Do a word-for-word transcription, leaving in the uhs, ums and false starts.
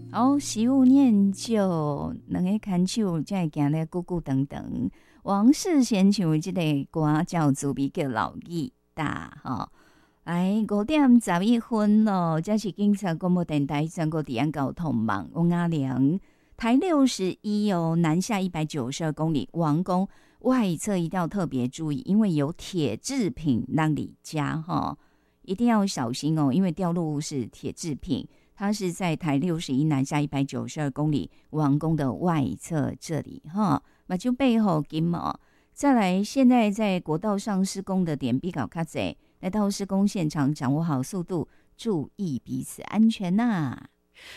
哦，习物念旧，两个牵手才会行得久久长长。王世贤唱即个歌叫做比叫老义大吼。来五点十一分咯，这是警察广播电台全国治安交通网王阿良台六十一哦，南下一百九十二公里，王宫外侧一定要特别注意，因为有铁制品让你加哈，一定要小心哦，因为掉落物是铁制品。它是在台六十一南下一百九十二公里王宫的外侧这里哈，那就背后金哦。再来，现在在国道上施工的点比较较多，来到施工现场，掌握好速度，注意彼此安全呐、啊。